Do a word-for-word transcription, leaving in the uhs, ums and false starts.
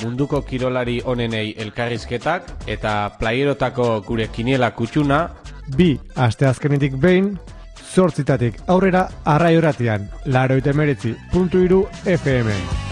munduko kirolari onenei elkarrizketak eta playerotako gure kiniela kutsuna. Bi asteazkenetik behin, zortzitatik aurrera Arrai Irratian, laurogeita hemeretzi puntu hiru F M.